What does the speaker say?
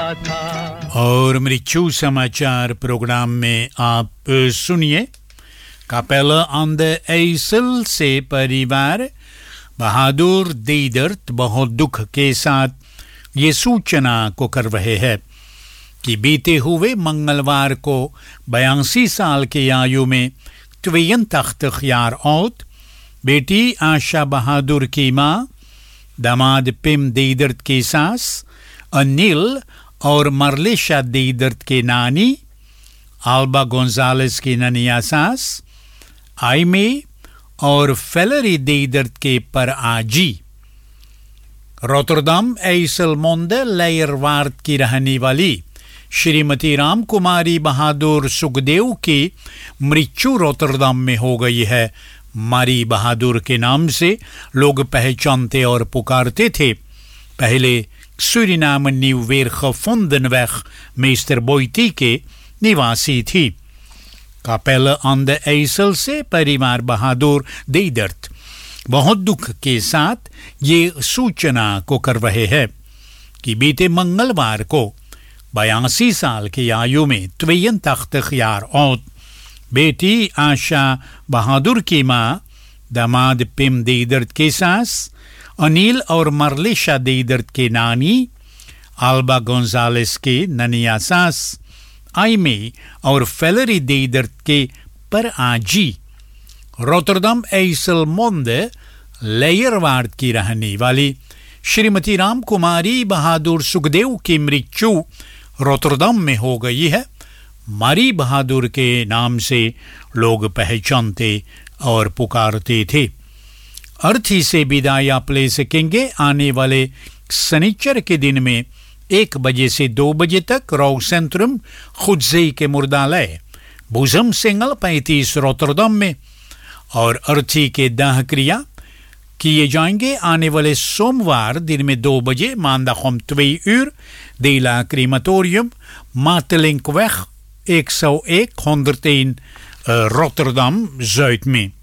था। और मृत्यु समाचार प्रोग्राम में आप सुनिए कापेला ऑन द एसल से परिवार बहादुर देदर्त बहुत दुख के साथ ये सूचना को कर रहे हैं कि बीते हुए मंगलवार को 82 साल की आयु में त्वेयन तख्त ख्यार औत बेटी आशा बहादुर की माँ, दामाद पिम देदर्त की सास, अनिल और मरलेशा देदर्त के नानी, आल्बा गोंजालेस की ननिया सास, आइमे और फेलरी देदर्त के पर आजी, रोटरडम एइसलमोंडे लेयरवार्ड की रहने वाली श्रीमती राम कुमारी बहादुर सुखदेव की मृत्यु रोटरडम में हो गई है। मारी बहादुर के नाम से लोग पहचानते और पुकारते थे। पहले सूरीनाम न्यूवेरगेवोंडनweg मेस्टर बोइटी के निवासी थी। कापेला ऑन द एसल से परिवार बहादुर देदर्त बहुत दुख के साथ ये सूचना को कर रहे हैं कि बीते मंगलवार को 82 साल की आयु में त्वेयन तख्त ख्यार औत बेटी आशा बहादुर की माँ, दामाद पिम देदर्त के सास, अनिल और मरलेशा देदर्त के नानी, आल्बा गोंजालेस के ननिया सास, आइमे और फेलरी देदर्त के पर आजी, रोटरडम एइसलमोंडे लेयरवार्ड की रहने वाली श्रीमती राम कुमारी बहादुर सुखदेव की मृत्यु रोटरडम में हो गई है। मारी बहादुर के नाम से लोग पहचानते और पुकारते थे। अर्थी से विदाई आप ले सकेंगे आने वाले शनिचर के दिन में 1 बजे से 2 बजे तक रॉ सेंट्रम खुदजई के मुर्दालय भुजम सिंगल 35 रोटरडम में, और अर्थी के दाह क्रिया किए जाएंगे आने वाले सोमवार दिन में 2 बजे maandag om 2 uur Dela Crematorium Matelinkweg 101 101 Rotterdam Zuid में।